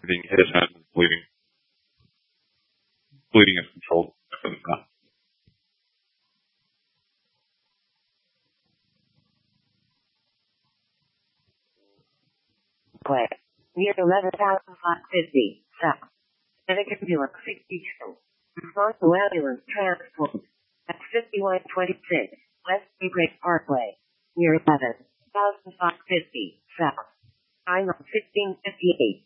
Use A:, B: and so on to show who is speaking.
A: Being hit his head and bleeding. Bleeding is controlled.
B: Play. Near 11,550. South. Medicabular 62. Response to ambulance transport. At 5126. West Great Parkway. Near 11,550. South. I'm on 1558.